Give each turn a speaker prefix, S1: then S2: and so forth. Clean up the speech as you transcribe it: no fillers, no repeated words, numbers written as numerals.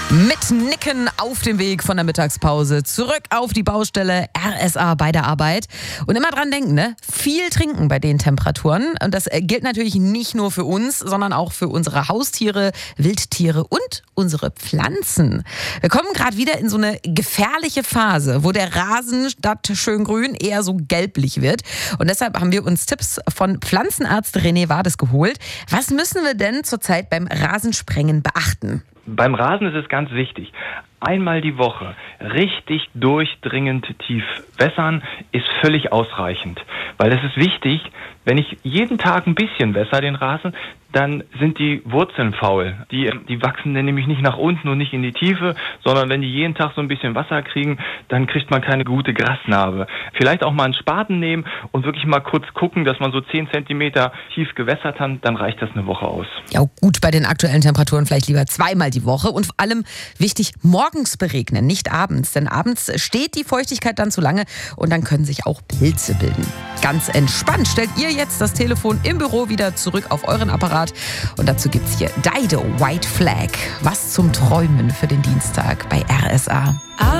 S1: Mit Nicken auf dem Weg von der Mittagspause zurück auf die Baustelle, RSA bei der Arbeit. Und immer dran denken, ne? Viel trinken bei den Temperaturen. Und das gilt natürlich nicht nur für uns, sondern auch für unsere Haustiere, Wildtiere und unsere Pflanzen. Wir kommen gerade wieder in so eine gefährliche Phase, wo der Rasen statt schön grün eher so gelblich wird. Und deshalb haben wir uns Tipps von Pflanzenarzt René Wades geholt. Was müssen wir denn zurzeit beim Rasensprengen beachten?
S2: Beim Rasen ist es ganz wichtig, einmal die Woche richtig durchdringend tief wässern ist völlig ausreichend. Weil es ist wichtig, wenn ich jeden Tag ein bisschen wässer den Rasen, dann sind die Wurzeln faul. Die wachsen dann nämlich nicht nach unten und nicht in die Tiefe, sondern wenn die jeden Tag so ein bisschen Wasser kriegen, dann kriegt man keine gute Grasnarbe. Vielleicht auch mal einen Spaten nehmen und wirklich mal kurz gucken, dass man so 10 Zentimeter tief gewässert hat, dann reicht das eine Woche aus.
S1: Ja gut, bei den aktuellen Temperaturen vielleicht lieber zweimal die Woche und vor allem wichtig, morgens beregnen, nicht abends. Denn abends steht die Feuchtigkeit dann zu lange und dann können sich auch Pilze bilden. Ganz entspannt stellt ihr jetzt das Telefon im Büro wieder zurück auf euren Apparat. Und dazu gibt's hier Dido, White Flag. Was zum Träumen für den Dienstag bei RSA.